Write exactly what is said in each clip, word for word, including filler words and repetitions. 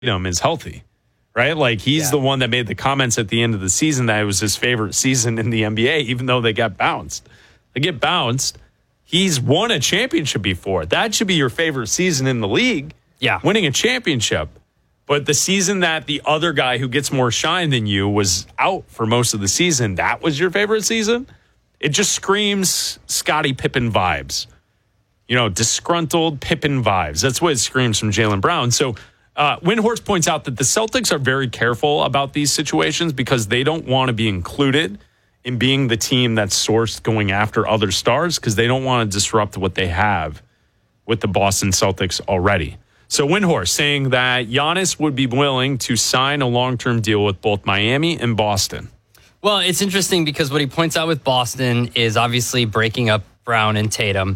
Tatum is healthy, right? Like he's Yeah. the one that made the comments at the end of the season that it was his favorite season in the N B A, even though they got bounced. They get bounced. He's won a championship before. That should be your favorite season in the league. Yeah. Winning a championship. But the season that the other guy who gets more shine than you was out for most of the season, that was your favorite season? It just screams Scottie Pippen vibes. You know, disgruntled Pippen vibes. That's what it screams from Jaylen Brown. So uh, Windhorst points out that the Celtics are very careful about these situations because they don't want to be included in being the team that's sourced going after other stars because they don't want to disrupt what they have with the Boston Celtics already. So Windhorst saying that Giannis would be willing to sign a long-term deal with both Miami and Boston. Well, it's interesting because what he points out with Boston is obviously breaking up Brown and Tatum.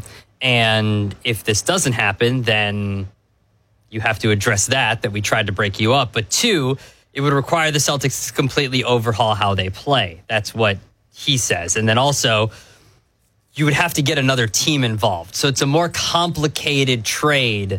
And if this doesn't happen, then you have to address that, that we tried to break you up. But two, it would require the Celtics to completely overhaul how they play. That's what he says. And then also, you would have to get another team involved. So it's a more complicated trade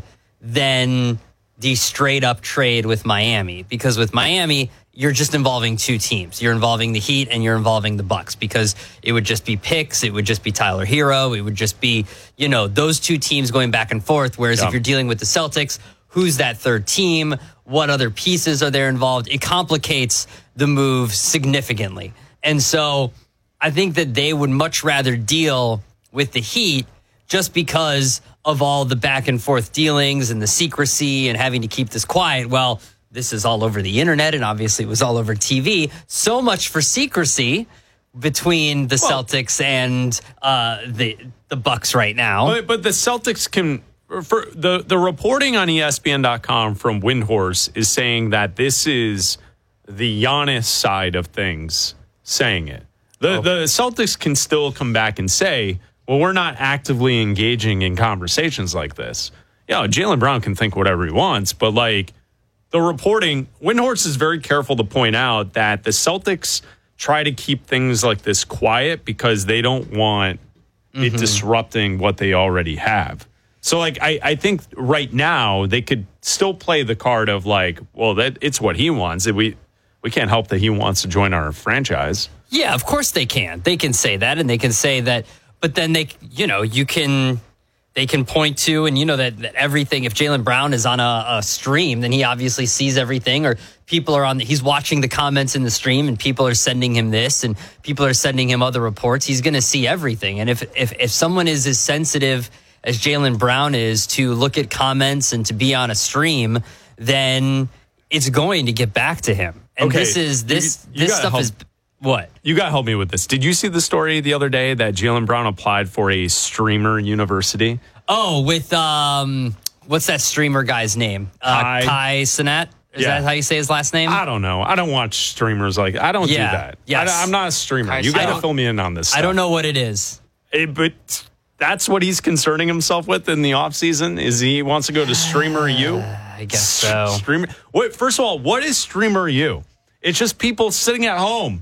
than the straight up trade with Miami. Because with Miami, you're just involving two teams. You're involving the Heat and you're involving the Bucks because it would just be picks. It would just be Tyler Hero. It would just be, you know, those two teams going back and forth. Whereas yeah. if you're dealing with the Celtics, who's that third team? What other pieces are there involved? It complicates the move significantly. And so I think that they would much rather deal with the Heat just because of all the back and forth dealings and the secrecy and having to keep this quiet. Well, this is all over the internet and obviously it was all over T V. So much for secrecy between the well, Celtics and uh, the the Bucks right now. But, but the Celtics can... For the, the reporting on E S P N dot com from Windhorst is saying that this is the Giannis side of things saying it. The, oh. the Celtics can still come back and say, well, we're not actively engaging in conversations like this. Yeah, you know, Jaylen Brown can think whatever he wants, but like the reporting, Windhorst is very careful to point out that the Celtics try to keep things like this quiet because they don't want mm-hmm. it disrupting what they already have. So, like, I, I think right now they could still play the card of, like, well, that it's what he wants. We we can't help that he wants to join our franchise. Yeah, of course they can. They can say that, and they can say that. But then they, you know, you can, they can point to, and you know that, that everything, if Jaylen Brown is on a, a stream, then he obviously sees everything, or people are on, he's watching the comments in the stream, and people are sending him this, and people are sending him other reports. He's going to see everything. And if if if someone is as sensitive as Jaylen Brown is to look at comments and to be on a stream, then it's going to get back to him. And okay. this is this you, you this stuff help, is what? You got to help me with this. Did you see the story the other day that Jaylen Brown applied for a streamer university? Oh, with um what's that streamer guy's name? Uh, Kai, Kai Cenat? Is yeah. that how you say his last name? I don't know. I don't watch streamers like I don't yeah. do that. Yes. I, I'm not a streamer. Kai, you got to fill me in on this stuff. I don't know what it is. It, but that's what he's concerning himself with in the offseason is he wants to go to Streamer U? I guess so. Streamer. What, first of all, what is Streamer U? It's just people sitting at home,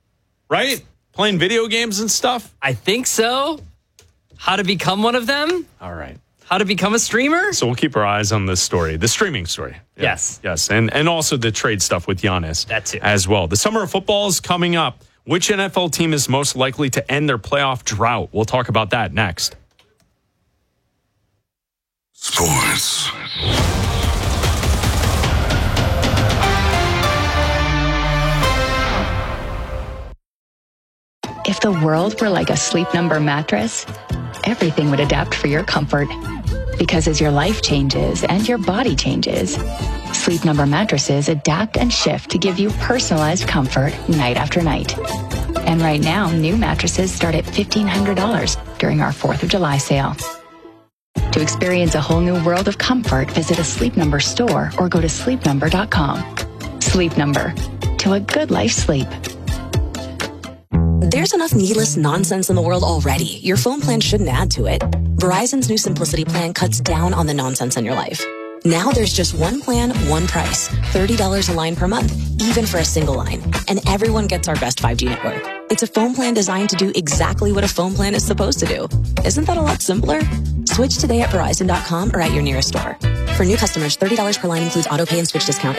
right? Playing video games and stuff? I think so. How to become one of them? All right. How to become a streamer? So we'll keep our eyes on this story, the streaming story. Yeah. Yes. Yes, and, and also the trade stuff with Giannis. That's it. As well. The summer of football is coming up. Which N F L team is most likely to end their playoff drought? We'll talk about that next. Sports. If the world were like a Sleep Number mattress, everything would adapt for your comfort. Because as your life changes and your body changes, Sleep Number mattresses adapt and shift to give you personalized comfort night after night. And right now, new mattresses start at fifteen hundred dollars during our fourth of July sale. To experience a whole new world of comfort, visit a Sleep Number store or go to sleep number dot com. Sleep Number. To a good life sleep. There's enough needless nonsense in the world already. Your phone plan shouldn't add to it. Verizon's new Simplicity plan cuts down on the nonsense in your life. Now there's just one plan, one price. thirty dollars a line per month, even for a single line. And everyone gets our best five G network. It's a phone plan designed to do exactly what a phone plan is supposed to do. Isn't that a lot simpler? Switch today at Verizon dot com or at your nearest store. For new customers, thirty dollars per line includes auto pay and switch discount.